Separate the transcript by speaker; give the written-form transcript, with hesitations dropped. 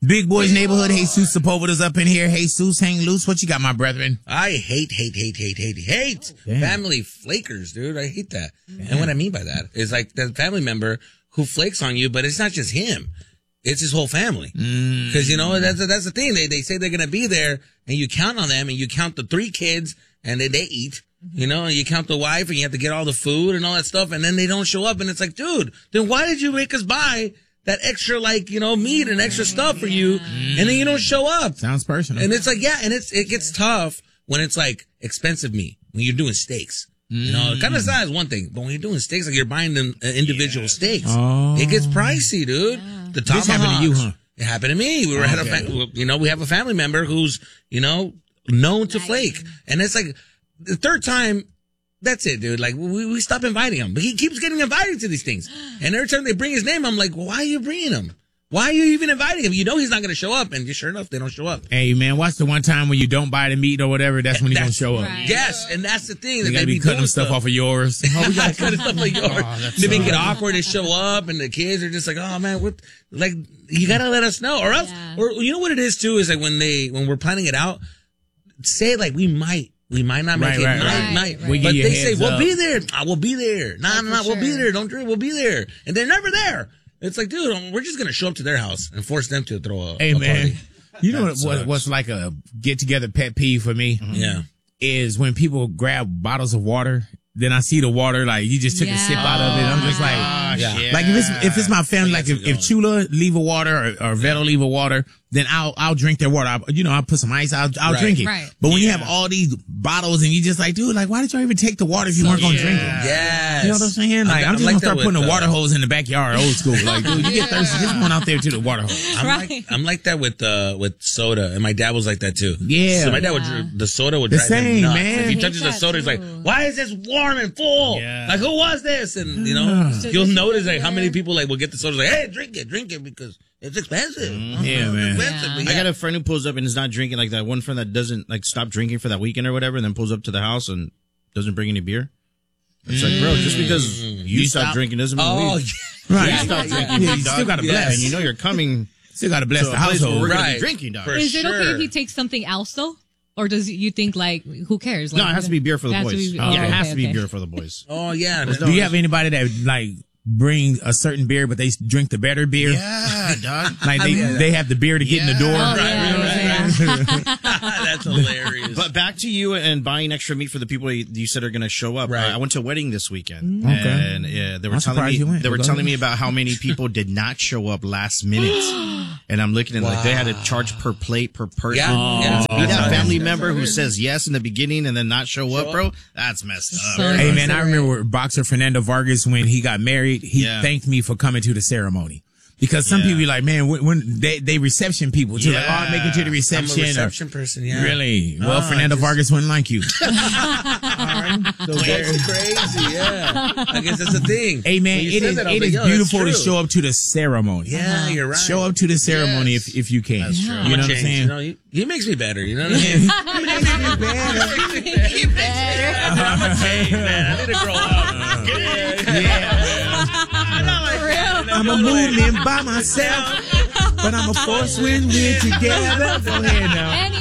Speaker 1: Big Boys Neighborhood. Jesus Sepulveda's up in here. Jesus, hang loose. What you got, my brethren?
Speaker 2: I hate
Speaker 1: Damn.
Speaker 2: family flakers, dude. I hate that. And what I mean by that is like the family member who flakes on you, but it's not just him. It's his whole family. Because, you know, that's the thing. They say they're going to be there and you count on them and you count the 3 kids and they eat, you know, and you count the wife and you have to get all the food and all that stuff. And then they don't show up. And it's like, dude, then why did you make us buy that extra, like, you know, meat and extra stuff for you? And then you don't show up.
Speaker 1: Sounds personal.
Speaker 2: And it's like, yeah, and it gets tough when it's like expensive meat, when you're doing steaks. You know, kind of size one thing, but when you're doing steaks, like you're buying them individual steaks, it gets pricey, dude. The tomahawks.
Speaker 1: This happened to you, huh?
Speaker 2: It happened to me. We were at we have a family member who's, you know, known to flake. And it's like the third time, that's it, dude. Like we stop inviting him, but he keeps getting invited to these things. And every time they bring his name, I'm like, well, why are you bringing him? Why are you even inviting him? You know he's not going to show up. And sure enough, they don't show up.
Speaker 1: Hey, man, watch the one time when you don't buy the meat or whatever. That's when he's going to show up.
Speaker 3: Right.
Speaker 2: Yes, and that's the thing.
Speaker 1: You got to be cutting stuff off of yours.
Speaker 2: Oh, we got to cut stuff like yours. They make it awkward to show up, and the kids are just like, oh, man, what? Like, you got to let us know. Or else, or you know what it is, too, is like when we're planning it out, say like we might not make it. Might.
Speaker 1: We
Speaker 2: But
Speaker 1: give you
Speaker 2: they
Speaker 1: a
Speaker 2: say,
Speaker 1: heads
Speaker 2: we'll
Speaker 1: up.
Speaker 2: be there. We'll be there. Nah, we'll be there. Don't drink. We'll be there. And they're never there. It's like, dude, we're just going to show up to their house and force them to throw a
Speaker 1: Hey, man,
Speaker 2: party.
Speaker 1: you know what's like a get-together pet peeve for me?
Speaker 2: Yeah.
Speaker 1: Is when people grab bottles of water, then I see the water, like, you just took a sip out of it. I'm just like, like if it's my family, like if Chula leave a water or Veto leave a water, then I'll drink their water. I'll put some ice, I'll drink it.
Speaker 3: Right.
Speaker 1: But when you have all these bottles and you just like, dude, like, why did y'all even take the water if you weren't going to drink it?
Speaker 2: Yes.
Speaker 1: You know what I'm saying? Like, I'm just going to start putting a water hose in the backyard, old school. Like, dude, you get thirsty, just one out there to the water hose.
Speaker 2: I'm like that with soda, and my dad was like that too.
Speaker 1: Yeah.
Speaker 2: So my dad the soda would drive
Speaker 1: same,
Speaker 2: him nuts.
Speaker 1: man.
Speaker 2: If he
Speaker 3: I hate
Speaker 2: touches the
Speaker 3: that
Speaker 2: soda, he's like,
Speaker 3: too.
Speaker 2: "Why is this warm and full?
Speaker 4: Yeah.
Speaker 2: Like, who was this?" And you know, you'll notice like how many people like will get the soda, like, "Hey, drink it because it's expensive."
Speaker 1: Yeah, man.
Speaker 2: Expensive, but
Speaker 4: I got a friend who pulls up and is not drinking, like that one friend that doesn't like stop drinking for that weekend or whatever, and then pulls up to the house and doesn't bring any beer. It's like, bro, just because you stop drinking doesn't mean
Speaker 2: Oh,
Speaker 4: we
Speaker 1: Right.
Speaker 4: stop drinking.
Speaker 1: Yeah, you still got to bless.
Speaker 4: And you know you're coming
Speaker 1: Still got to bless
Speaker 4: to
Speaker 1: the
Speaker 4: a place where
Speaker 1: household.
Speaker 4: we're going to
Speaker 2: Right.
Speaker 4: be drinking, dog.
Speaker 2: For
Speaker 3: Is it okay
Speaker 2: sure.
Speaker 3: if he takes something else though? Or does you think like who cares? Like,
Speaker 4: No, it has to be beer for the
Speaker 3: has to
Speaker 4: boys.
Speaker 3: be-
Speaker 4: Yeah, it has
Speaker 3: okay,
Speaker 4: to be
Speaker 3: okay.
Speaker 4: beer for the boys.
Speaker 2: Oh yeah.
Speaker 1: Do you have anybody that like bring a certain beer, but they drink the better beer?
Speaker 4: Yeah, dog.
Speaker 1: Like they have the beer to get in the door.
Speaker 3: Oh, yeah.
Speaker 2: That's hilarious.
Speaker 4: But back to you and buying extra meat for the people you said are going to show up.
Speaker 2: Right.
Speaker 4: I went to a wedding this weekend,
Speaker 1: Okay.
Speaker 4: and they were
Speaker 1: I'm
Speaker 4: telling
Speaker 1: surprised you
Speaker 4: me
Speaker 1: went.
Speaker 4: they were
Speaker 1: Go
Speaker 4: telling
Speaker 1: ahead.
Speaker 4: me about how many people did not show up last minute, and I'm looking at like they had to charge per plate per person.
Speaker 2: Yeah.
Speaker 4: To be that
Speaker 2: That's
Speaker 4: family
Speaker 2: nice.
Speaker 4: member who says yes in the beginning and then not show up, bro. That's messed up.
Speaker 3: So
Speaker 1: Hey man, I remember boxer Fernando Vargas when he got married. He
Speaker 4: Yeah.
Speaker 1: thanked me for coming to the ceremony. Because some people be like, man, when they reception people too, like, oh, I'm making it to the
Speaker 2: I'm a
Speaker 1: reception.
Speaker 2: reception person. Yeah.
Speaker 1: Really? Well, Fernando Vargas wouldn't like you.
Speaker 2: That's crazy. Yeah. I guess that's the thing.
Speaker 1: Hey man,
Speaker 2: When you
Speaker 1: it
Speaker 2: said
Speaker 1: is
Speaker 2: that, I was
Speaker 1: it
Speaker 2: like,
Speaker 1: is
Speaker 2: yo, that's
Speaker 1: beautiful to
Speaker 2: true.
Speaker 1: show up to the ceremony.
Speaker 2: Yeah, you're right.
Speaker 1: Show up to the ceremony
Speaker 2: Yes.
Speaker 1: if you can.
Speaker 4: That's true.
Speaker 1: You know what I'm
Speaker 2: Change,
Speaker 1: saying?
Speaker 2: You know, he makes me better. You know what I mean? He makes me better. I'm a change, man. I need to grow up.
Speaker 1: I'm a movement by myself, but I'm a force when we're together. Go ahead now.